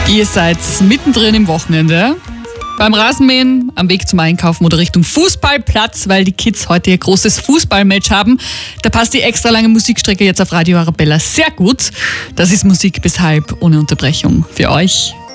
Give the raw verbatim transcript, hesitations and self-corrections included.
Ihr seid mittendrin im Wochenende. Beim Rasenmähen, am Weg zum Einkaufen oder Richtung Fußballplatz, weil die Kids heute ihr großes Fußballmatch haben. Da passt die extra lange Musikstrecke jetzt auf Radio Arabella sehr gut. Das ist Musik bis halb ohne Unterbrechung für euch.